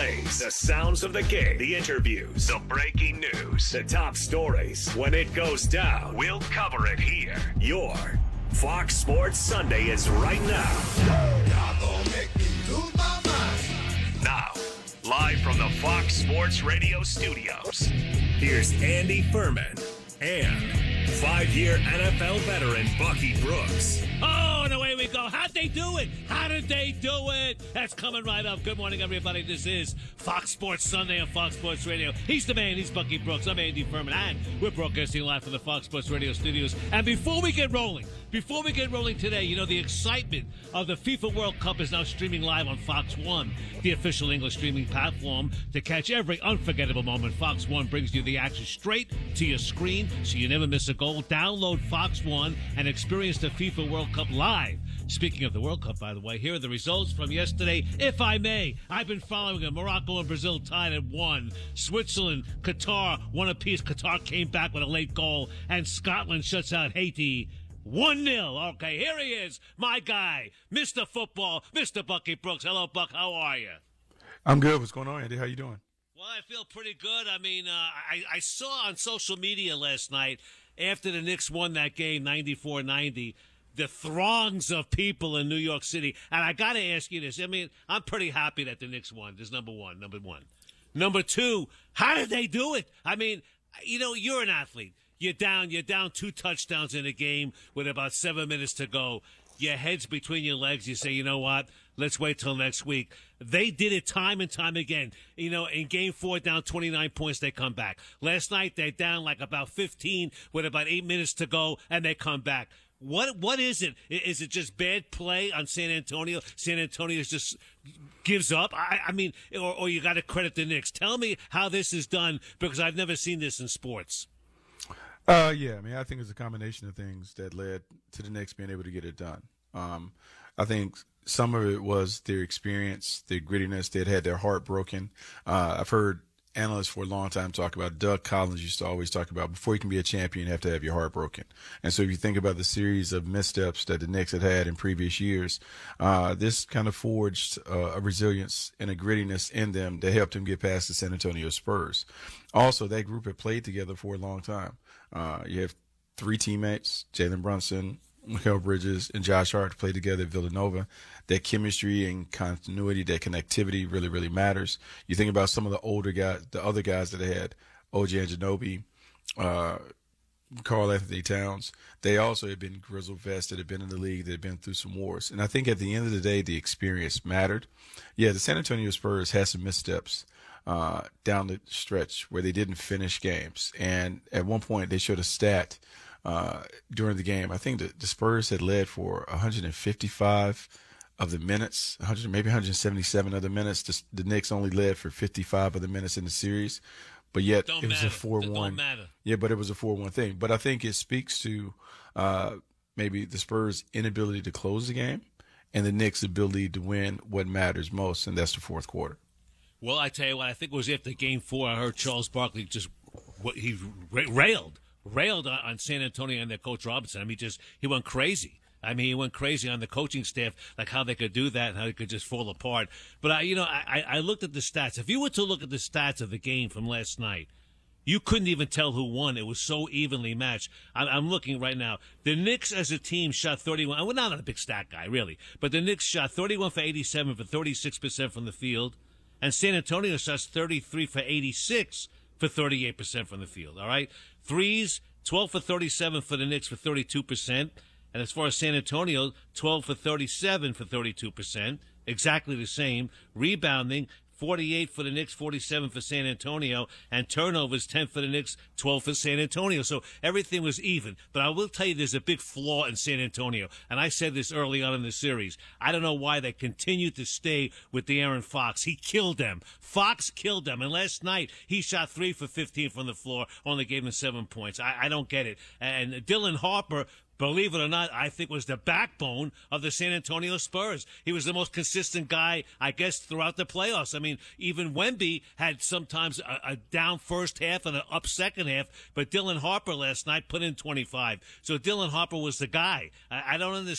plays, the sounds of the game, the interviews, the breaking news, the top stories. When it goes down, we'll cover it here. Your Fox Sports Sunday is right now. Y'all gonna make me lose my mind. Now, live from the Fox Sports Radio studios, here's Andy Furman and 5-year NFL veteran Bucky Brooks. Oh, and away we go. How'd they do it? How did they do it? That's coming right up. Good morning, everybody. This is Fox Sports Sunday on Fox Sports Radio. He's the man. He's Bucky Brooks. I'm Andy Furman, and we're broadcasting live from the Fox Sports Radio studios. And before we get rolling today, you know, the excitement of the FIFA World Cup is now streaming live on Fox One, the official English streaming platform. To catch every unforgettable moment, Fox One brings you the action straight to your screen so you never miss a goal. Download Fox One and experience the FIFA World Cup live. Speaking of the World Cup, by the way, here are the results from yesterday. If I may, I've been following them. Morocco and Brazil tied at 1. Switzerland, Qatar, 1 apiece. Qatar came back with a late goal, and Scotland shuts out Haiti 1-0. Okay, here he is, my guy, Mr. Football, Mr. Bucky Brooks. Hello, Buck. How are you? I'm good. What's going on, Andy? How you doing? Well, I feel pretty good. I mean, I saw on social media last night, after the Knicks won that game, 94-90, the throngs of people in New York City. And I got to ask you this. I mean, I'm pretty happy that the Knicks won. This is number one. Number two, how did they do it? I mean, you know, you're an athlete. You're down 2 touchdowns in a game with about 7 minutes to go. Your head's between your legs. You say, you know what? Let's wait till next week. They did it time and time again. You know, in game 4, down 29 points, they come back. Last night, they're down like about 15 with about 8 minutes to go, and they come back. What is it? Is it just bad play on San Antonio? San Antonio just gives up? I mean, or you got to credit the Knicks. Tell me how this is done, because I've never seen this in sports. Yeah, I mean, I think it's a combination of things that led to the Knicks being able to get it done. I think some of it was their experience, their grittiness. They'd had their heart broken. I've heard analysts for a long time talk about, Doug Collins used to always talk about, before you can be a champion, you have to have your heart broken. And so if you think about the series of missteps that the Knicks had in previous years, this kind of forged a resilience and a grittiness in them that helped them get past the San Antonio Spurs. Also, that group had played together for a long time. You have 3 teammates, Jalen Brunson, Mikal Bridges, and Josh Hart played together at Villanova. That chemistry and continuity, that connectivity really, really matters. You think about some of the older guys, the other guys that they had, OG Anunoby, Karl Anthony Towns. They also had been grizzled vets that had been in the league, that had been through some wars. And I think at the end of the day, the experience mattered. Yeah, the San Antonio Spurs had some missteps down the stretch where they didn't finish games. And at one point, they showed a stat during the game. I think the Spurs had led for 155 of the minutes, maybe 177 of the minutes. The Knicks only led for 55 of the minutes in the series, but yet it was a 4-1. Yeah, but it was a 4-1 thing. But I think it speaks to maybe the Spurs' inability to close the game and the Knicks' ability to win what matters most, and that's the fourth quarter. Well, I tell you what, I think it was after Game 4, I heard Charles Barkley he railed on San Antonio and their coach Robinson. I mean, he went crazy. I mean, he went crazy on the coaching staff, like how they could do that and how they could just fall apart. But, I looked at the stats. If you were to look at the stats of the game from last night, you couldn't even tell who won. It was so evenly matched. I'm looking right now. The Knicks as a team shot 31. I'm not a big stat guy, really. But the Knicks shot 31 for 87 for 36% from the field. And San Antonio shots 33 for 86 for 38% from the field, all right? Threes, 12 for 37 for the Knicks for 32%. And as far as San Antonio, 12 for 37 for 32%, exactly the same. Rebounding, 48 for the Knicks, 47 for San Antonio, and turnovers, 10 for the Knicks, 12 for San Antonio. So everything was even. But I will tell you there's a big flaw in San Antonio, and I said this early on in the series. I don't know why they continued to stay with De'Aaron Fox. He killed them. Fox killed them. And last night, he shot 3 for 15 from the floor, only gave him 7 points. I don't get it. And Dylan Harper, believe it or not, I think was the backbone of the San Antonio Spurs. He was the most consistent guy, I guess, throughout the playoffs. I mean, even Wemby had sometimes a down first half and an up second half, but Dylan Harper last night put in 25. So Dylan Harper was the guy. I don't understand.